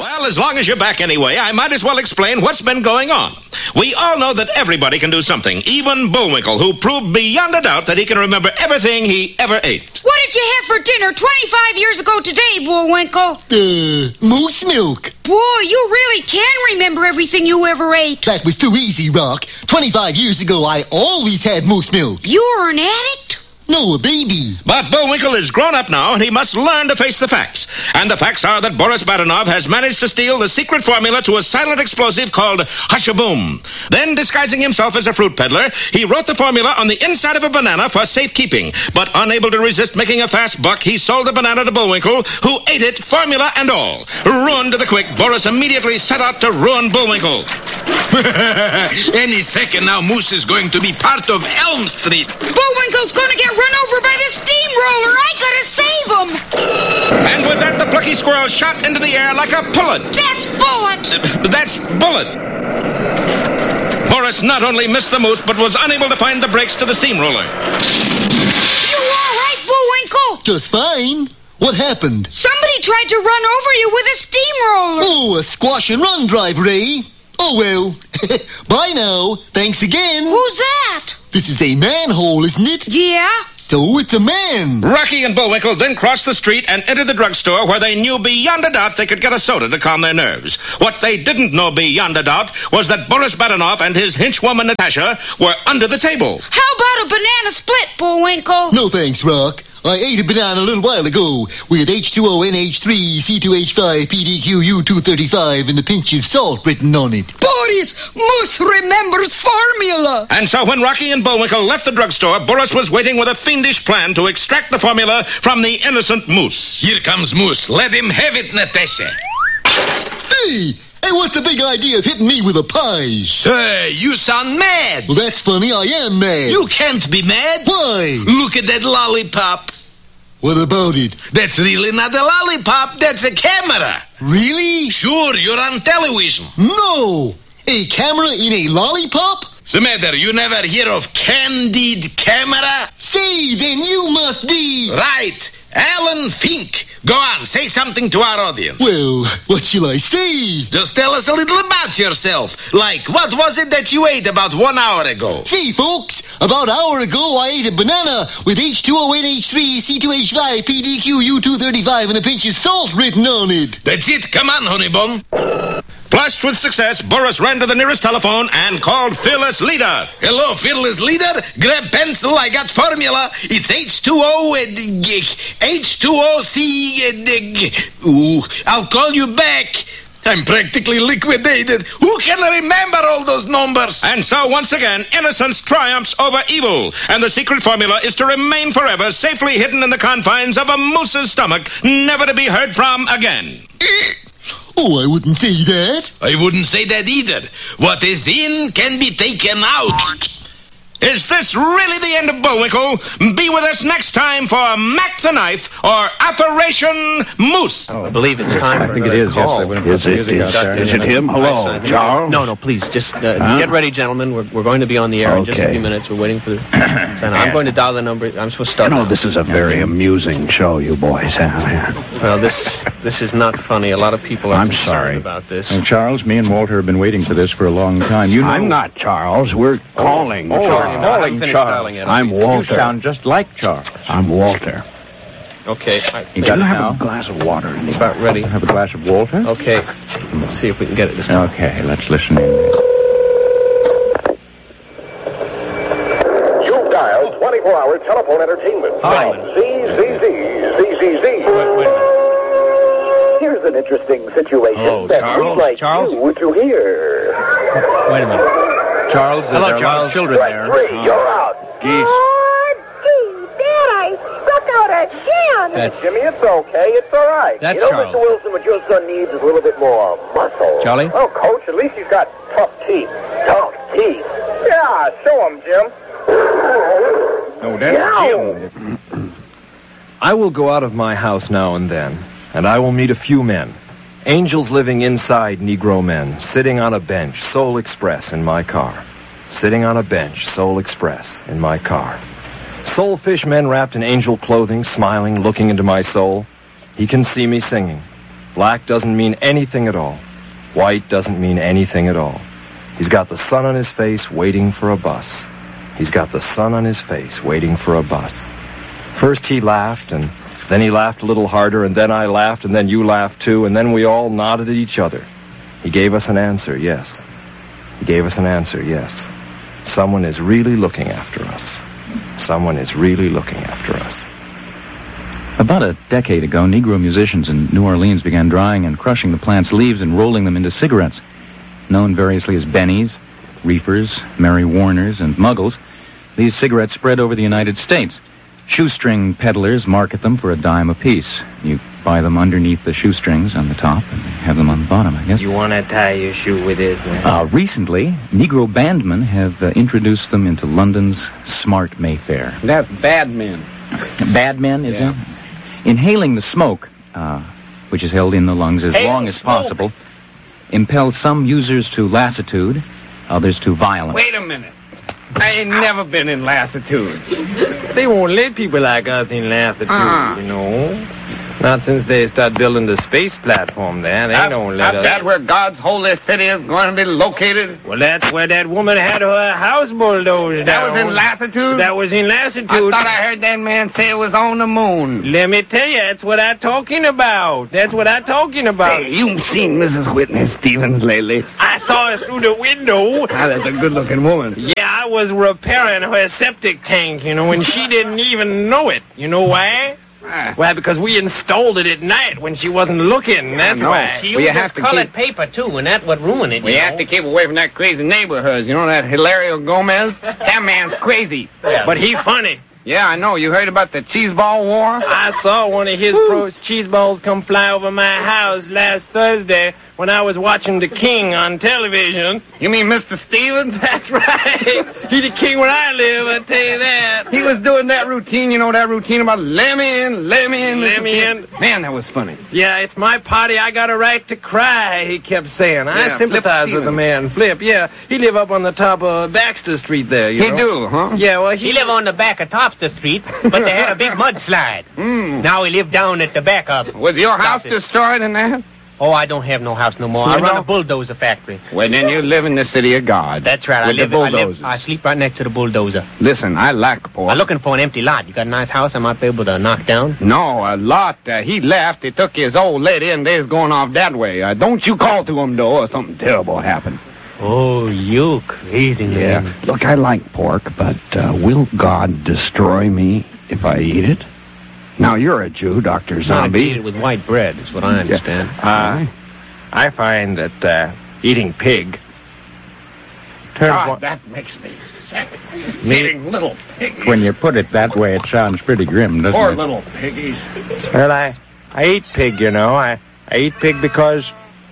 Well, as long as you're back anyway, I might as well explain what's been going on. We all know that everybody can do something, even Bullwinkle, who proved beyond a doubt that he can remember everything he ever ate. What did you have for dinner 25 years ago today, Bullwinkle? Moose milk. Boy, you really can remember everything you ever ate. That was too easy, Rock. 25 years ago, I always had moose milk. You were an addict? No, a baby. But Bullwinkle is grown up now, and he must learn to face the facts. And the facts are that Boris Badenov has managed to steal the secret formula to a silent explosive called Hush-a-Boom. Then, disguising himself as a fruit peddler, he wrote the formula on the inside of a banana for safekeeping. But unable to resist making a fast buck, he sold the banana to Bullwinkle, who ate it, formula and all. Ruined to the quick, Boris immediately set out to ruin Bullwinkle. Any second now, Moose is going to be part of Elm Street. Bullwinkle's going to get run over by the steamroller. I gotta save him. And with that, the plucky squirrel shot into the air like a pullet. That's Bullet. That's Bullet. Boris not only missed the moose, but was unable to find the brakes to the steamroller. You all right, Bullwinkle? Just fine. What happened? Somebody tried to run over you with a steamroller. Oh, a squash and run drive, Ray. Oh, well. Bye now. Thanks again. Who's that? This is a manhole, isn't it? Yeah. So it's a man. Rocky and Bullwinkle then crossed the street and entered the drugstore where they knew beyond a doubt they could get a soda to calm their nerves. What they didn't know beyond a doubt was that Boris Badenov and his henchwoman Natasha were under the table. How about a banana split, Bullwinkle? No thanks, Rock. I ate a banana a little while ago with H2O, NH3, C2H5, PDQ, U235 and a pinch of salt written on it. Boris, Moose remembers formula. And so when Rocky and Bullwinkle left the drugstore, Boris was waiting with a fiendish plan to extract the formula from the innocent Moose. Here comes Moose. Let him have it, Natasha. Hey, what's the big idea of hitting me with a pie? Sir, you sound mad. Well, that's funny. I am mad. You can't be mad. Why? Look at that lollipop. What about it? That's really not a lollipop. That's a camera. Really? Sure, you're on television. No! A camera in a lollipop? What's the matter? You never hear of candid camera? Say, then you must be... Right. Alan Fink. Go on, say something to our audience. Well, what shall I say? Just tell us a little about yourself. Like, what was it that you ate about 1 hour ago? See, folks, about an hour ago I ate a banana with H2O, NH3, C2H5, PDQ, U235 and a pinch of salt written on it. That's it. Come on, honey bun. Flushed with success, Boris ran to the nearest telephone and called Fearless Leader. Hello, Fearless Leader. Grab pencil. I got formula. It's H2O, H2OC. I'll call you back. I'm practically liquidated. Who can remember all those numbers? And so, once again, innocence triumphs over evil. And the secret formula is to remain forever safely hidden in the confines of a moose's stomach, never to be heard from again. Oh, I wouldn't say that. I wouldn't say that either. What is in can be taken out. Is this really the end of Bullwinkle? Be with us next time for Mac the Knife or Operation Moose. I believe it's time. I think it is, yes. Is it him? Hello, Charles? No, please, just get ready, gentlemen. We're going to be on the air in just a few minutes. We're waiting for the... I'm going to dial the number. I'm supposed to start... You know, this is a very amusing show you boys have. Well, this is not funny. A lot of people are concerned about this. And Charles, me and Walter have been waiting for this for a long time. You know... I'm not Charles. We're calling Charles. I'm Walter. You sound just like Charles. I'm Walter. Okay. You got it now? Have a glass of water. About ready. Have a glass of Walter? Okay. Let's see if we can get it this time. Okay, let's listen in. You've dialed 24-hour telephone entertainment. Hi. ZZZ. Wait a minute. Here's an interesting situation that we'd like Charles? you to hear. Wait a minute. Charles, hello, there are a lot of children there. Three, you're out. Geese. Oh, gee, Dad, I stuck out again. Jimmy, it's okay. It's all right. That's you know, Charles. Mr. Wilson, what your son needs is a little bit more muscle. Charlie? Oh, Coach, at least he's got tough teeth. Tough teeth. Yeah, show him, Jim. No, that's Jim. I will go out of my house now and then, and I will meet a few men. Angels living inside Negro men, sitting on a bench, Soul Express in my car. Sitting on a bench, Soul Express in my car. Soulfish men wrapped in angel clothing, smiling, looking into my soul. He can see me singing. Black doesn't mean anything at all. White doesn't mean anything at all. He's got the sun on his face waiting for a bus. He's got the sun on his face waiting for a bus. First he laughed, and then he laughed a little harder, and then I laughed, and then you laughed too, and then we all nodded at each other. He gave us an answer, yes. He gave us an answer, yes. Someone is really looking after us. Someone is really looking after us. About a decade ago, Negro musicians in New Orleans began drying and crushing the plant's leaves and rolling them into cigarettes. Known variously as Bennies, Reefers, Mary Warners, and Muggles, these cigarettes spread over the United States. Shoestring peddlers market them for $0.10 apiece. You buy them underneath the shoestrings on the top and have them on the bottom, I guess. You want to tie your shoe with this now? Recently, Negro bandmen have introduced them into London's Smart Mayfair. That's bad men. Bad men, is it? Inhaling the smoke, which is held in the lungs as long as possible, impels some users to lassitude, others to violence. Wait a minute. I ain't never been in lassitude. They won't let people like us in lassitude, you know. Not since they start building the space platform there. They don't let us. Is that where God's holy city is going to be located? Well, that's where that woman had her house bulldozed That down. was in lassitude? That was in lassitude. I thought I heard that man say it was on the moon. Let me tell you, that's what I'm talking about. That's what I'm talking about. Hey, you seen Mrs. Whitney Stevens lately? I saw her through the window. That's a good-looking woman. Yeah, I was repairing her septic tank, you know, and she didn't even know it. You know why? Well, because we installed it at night when she wasn't looking. That's why. She uses colored paper, too, and that would ruin it. We have to keep away from that crazy neighbor of hers. You know that Hilario Gomez? That man's crazy. But he funny. Yeah, I know. You heard about the cheeseball war? I saw one of his cheese balls come fly over my house last Thursday when I was watching The King on television. You mean Mr. Stevens? That's right. He the king where I live, I tell you that. He was doing that routine, you know, that routine about let me in. Man, that was funny. Yeah, it's my party. I got a right to cry, he kept saying. I sympathize with the man, Flip. Yeah, he live up on the top of Baxter Street there, you know. He do, huh? Yeah, well, He live on the back of Topster Street, but they had a big mudslide. Now he live down at the back of... Was your house destroyed in that? Oh, I don't have no house no more. I run a bulldozer factory. Well, then you live in the city of God. That's right. I sleep right next to the bulldozer. Listen, I like pork. I'm looking for an empty lot. You got a nice house I might be able to knock down? No, a lot. He left. He took his old lady, and they's going off that way. Don't you call to him, though, or something terrible happened. Oh, you crazy man. Yeah. Look, I like pork, but will God destroy me if I eat it? Now, you're a Jew, Dr. Zombie. Eat it with white bread, is what I understand. I find that eating pig that makes me sick. Eating little piggies. When you put it that way, it sounds pretty grim, doesn't Poor it? little piggies. Well, I eat pig, you know. I eat pig because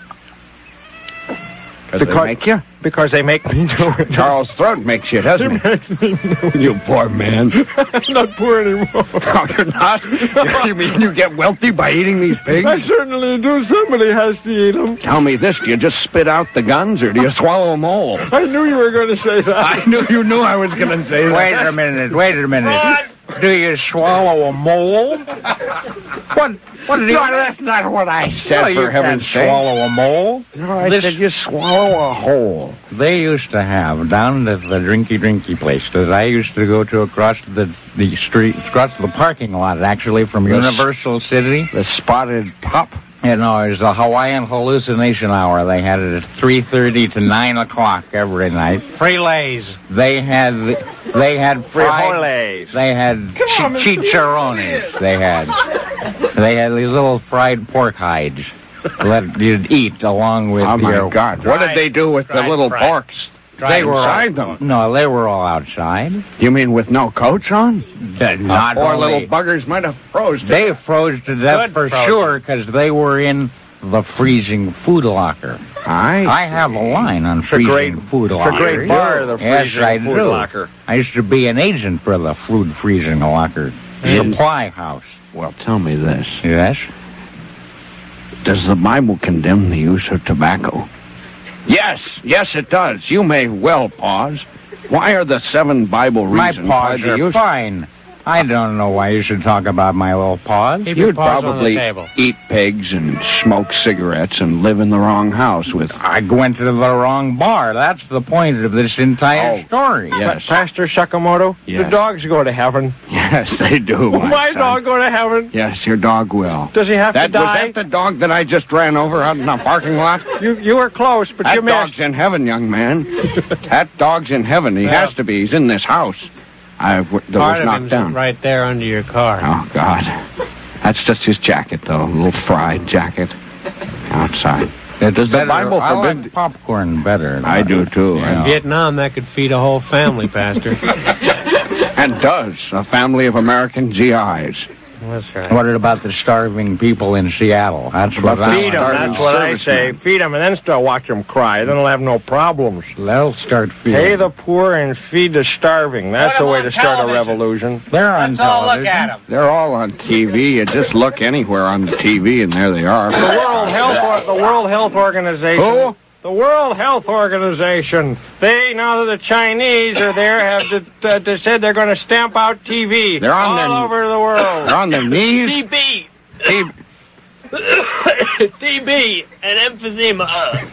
they make you? Because they make me do it. Charles Throat makes you, doesn't it? Makes me do it. You poor man. I'm not poor anymore. No, you're not? You mean you get wealthy by eating these pigs? I certainly do. Somebody has to eat them. Tell me this, do you just spit out the guns, or do you swallow them all? I knew you were going to say that. I knew you knew I was going to say that. Wait a minute. What? Do you swallow a mole? What did you... No, that's not what I said, for heaven's sake. Swallow a mole? No, I said you swallow a hole. They used to have, down at the drinky place that I used to go to across the street, across the parking lot, actually, from Universal City. The Spotted Pup? You know, it was the Hawaiian Hallucination Hour. They had it at 3:30 to 9 o'clock every night. Frijoles. They had frijoles. They had chicharrones. They had these little fried pork hides that you'd eat along with your... Oh, my God. What did they do with the little porks? They were inside them. No, they were all outside. You mean with no coats on? Not poor only, little buggers might have froze to They froze to death for sure because they were in the freezing food locker. I have a line on freezing food locker. It's a great bar, the freezing food locker. I used to be an agent for the food freezing locker supply house. Well, tell me this. Yes? Does the Bible condemn the use of tobacco? Yes, it does. You may well pause. Why are the 7 Bible reasons My paws are fine. I don't know why you should talk about my little paws. Keep your You'd paws on the probably table. eat pigs and smoke cigarettes and live in the wrong house with... I went to the wrong bar. That's the point of this entire story. Yes. Pastor Sakamoto, Yes. the dogs go to heaven. Yes, they do, Will my son. dog go to heaven? Yes, your dog will. Does he have to Was die? that the dog that I just ran over out in the parking lot? You were close, but you That missed. dog's in heaven, young man. That dog's in heaven. He has to be. He's in this house. That was Part of knocked him's down. right there under your car. Oh, God. That's just his jacket, though. A little fried jacket outside. Does the Bible I forbid... like popcorn better. I do, too. In Vietnam, that could feed a whole family, Pastor. And does. A family of American GIs. That's right. What about the starving people in Seattle? That's what Feed them, starving that's what I say. servicemen. Feed them and then start watch them cry. Then they'll have no problems. They'll start feeding. Pay the poor and feed the starving. That's the way to start a revolution. They're on Let's all look television. at them. They're all on TV. You just look anywhere on the TV, and there they are. The World Health Organization. Who? The World Health Organization. They, now that the Chinese are there, have said they're going to stamp out TV They're on all their- over the world. They're on their knees. TB. T- TB and emphysema.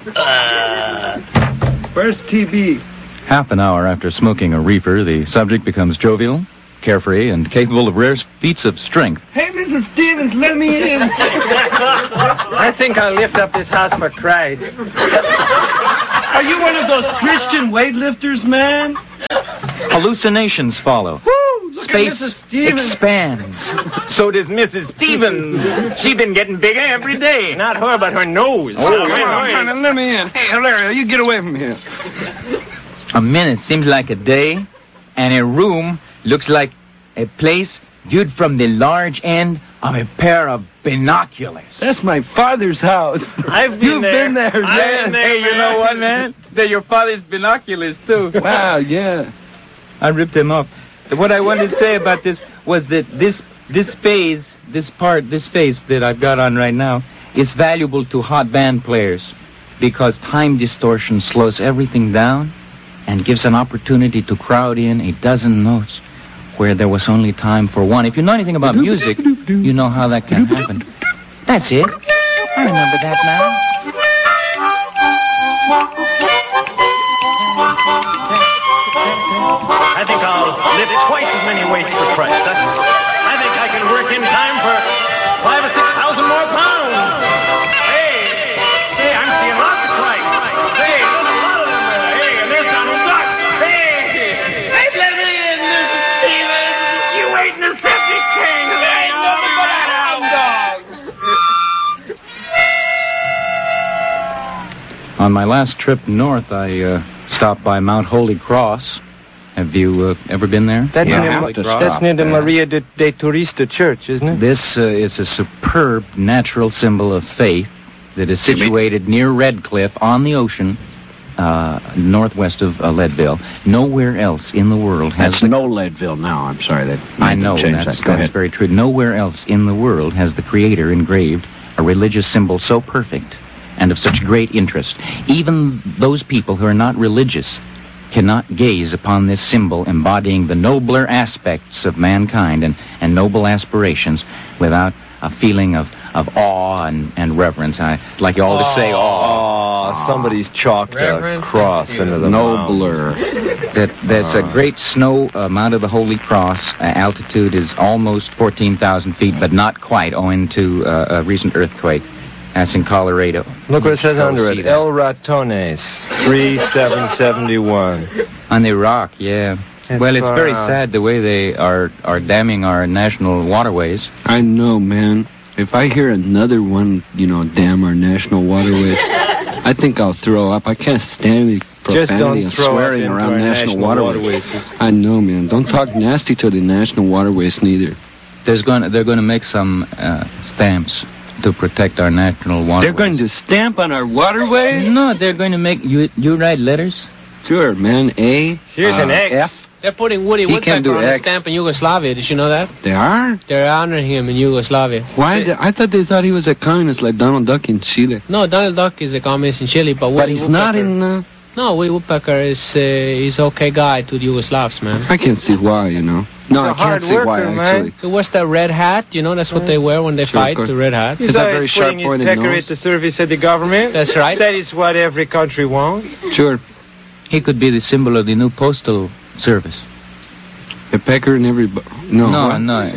Where's TB? Half an hour after smoking a reefer, the subject becomes jovial, carefree, and capable of rare feats of strength. Hey, Mrs. Stevens, let me in. I think I'll lift up this house for Christ. Are you one of those Christian weightlifters, man? Hallucinations follow. Woo! Look at Mrs. Space Stevens. expands. So does Mrs. Stevens. She's been getting bigger every day. Not her, but her nose. let me in. Hey, Larry, you get away from here. A minute seems like a day, and a room looks like a place viewed from the large end of a pair of binoculars. That's my father's house. You've been there, yes. Hey, you know what, man? They're your father's binoculars, too. Wow, yeah. I ripped them off. What I wanted to say about this was that this phase that I've got on right now is valuable to hot band players because time distortion slows everything down and gives an opportunity to crowd in a dozen notes where there was only time for one. If you know anything about music, you know how that can happen. That's it. I remember that now. I think I'll lift twice as many weights for Christ. I think I can work in time for 5,000 or 6,000 more pounds. Hey, I'm seeing lots of Christ. Hey, there's a lot of them there. Hey, and there's Donald Duck. Hey, let me in, Mrs. Stevens. You ain't in the septic tank. There ain't nothing but a hound dog. On my last trip north, I stopped by Mount Holy Cross. Have you ever been there? That's near the Maria de Turista Church, isn't it? This is a superb natural symbol of faith that is situated near Red Cliff on the ocean, northwest of Leadville. Nowhere else in the world has... That's no Leadville now. I'm sorry. I know, that's very true. Nowhere else in the world has the Creator engraved a religious symbol so perfect and of such great interest. Even those people who are not religious cannot gaze upon this symbol embodying the nobler aspects of mankind and noble aspirations without a feeling of awe and reverence. I like you all to say awe. Somebody's chalked a cross into the nobler. There's a great snow Mount of the Holy Cross. Altitude is almost 14,000 feet, but not quite, owing to a recent earthquake. That's in Colorado. Look what it says under it. El Ratones, 3771. On the rock, yeah. Well, it's very sad the way they are damming our national waterways. I know, man. If I hear another one, dam our national waterways, I think I'll throw up. I can't stand the profanity and swearing around national waterways. I know, man. Don't talk nasty to the national waterways neither. They're going to make some stamps to protect our national waterways. They're going to stamp on our waterways? No, they're going to make... You write letters? Sure, man. A. Here's an X. F. They're putting Woody Woodpecker on the stamp in Yugoslavia. Did you know that? They are? They're honoring him in Yugoslavia. Why? I thought they thought he was a communist like Donald Duck in Chile. No, Donald Duck is a communist in Chile, but he's not in... No, Willie Woodpecker is okay guy to the Yugoslavs, man. I can't see why, you know. No, I can't see why, actually. He wears that red hat, you know, that's what they wear when they fight, the red hat. He's always putting his pecker at the service of the government. That's right. That is what every country wants. Sure. He could be the symbol of the new postal service. A pecker in every... No.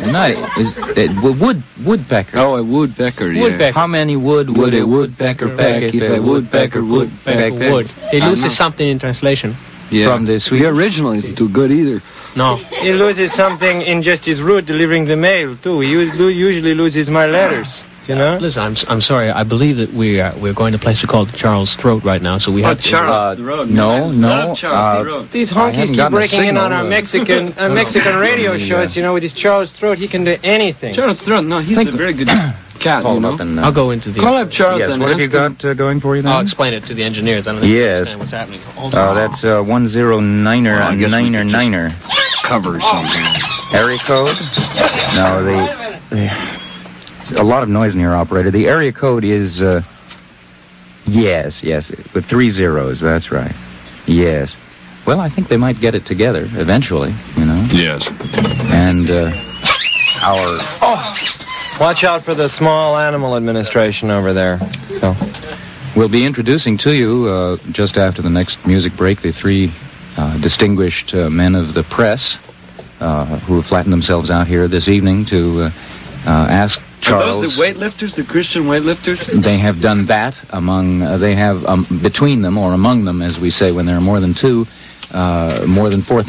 Woodpecker. Oh, a woodpecker, yeah. Woodpecker. How many would a woodpecker peck if a woodpecker would peck? He loses something in translation. Yeah. From the Swedish. The original isn't too good either. No. He loses something in just his route delivering the mail, too. He usually loses my letters, you know? Listen, I'm sorry. I believe that we're going to a place called Charles Throat right now, so we have to... Charles Throat. No. These honkies keep breaking in on our Mexican radio shows, you know, with his Charles Throat. He can do anything. Charles Throat, no, he's a very good cat, you know? I'll go into the... Call up Charles yes, and what have you got going for you then? I'll explain it to the engineers. I don't think they understand what's happening. Hold on. That's 109er. Cover something. Area code? No, a lot of noise in your operator. The area code is, yes, with 3 zeros, that's right. Yes. Well, I think they might get it together eventually, you know? Yes. And, Watch out for the Small Animal Administration over there. So. We'll be introducing to you, just after the next music break, the 3 distinguished men of the press who have flattened themselves out here this evening to ask Charles. Are those the weightlifters, the Christian weightlifters? They have done that between them, or among them, as we say when there are more than 2, more than 4,000.